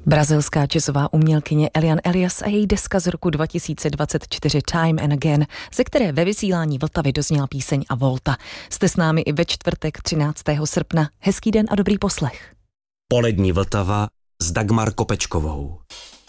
Brazilská jazzová umělkyně Eliane Elias a její deska z roku 2024 Time and Again, ze které ve vysílání Vltavy dozněla píseň A Volta. Jste s námi i ve čtvrtek 13. srpna. Hezký den a dobrý poslech. Polední Vltava s Dagmar Kopečkovou.